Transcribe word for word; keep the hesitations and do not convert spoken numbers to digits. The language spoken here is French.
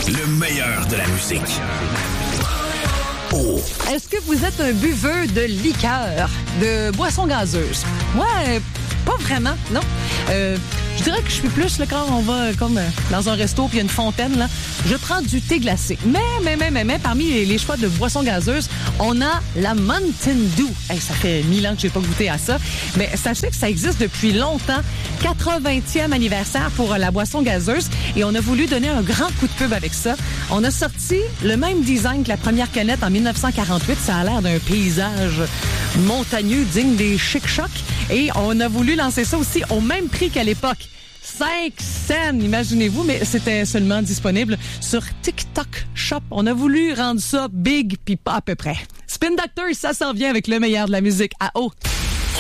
Le meilleur de la musique. Oh. Est-ce que vous êtes un buveur de liqueur, de boissons gazeuses? Moi, euh, pas vraiment, non. Euh, je dirais que je suis plus, là, quand on va comme euh, dans un resto puis il y a une fontaine, là, je prends du thé glacé. Mais, mais, mais, mais, mais parmi les, les choix de boissons gazeuses, on a la Mountain Dew. Hey, ça fait mille ans que j'ai pas goûté à ça. Mais sachez que ça existe depuis longtemps. quatre-vingtième anniversaire pour la boisson gazeuse. Et on a voulu donner un grand coup de pub avec ça. On a sorti le même design que la première canette en dix-neuf cent quarante-huit. Ça a l'air d'un paysage montagneux digne des Chic-Chocs. Et on a voulu lancer ça aussi au même prix qu'à l'époque. cinq cents, imaginez-vous, mais c'était seulement disponible sur TikTok Shop. On a voulu rendre ça big puis pas à peu près. Spin Doctor, ça s'en vient avec le meilleur de la musique à haute.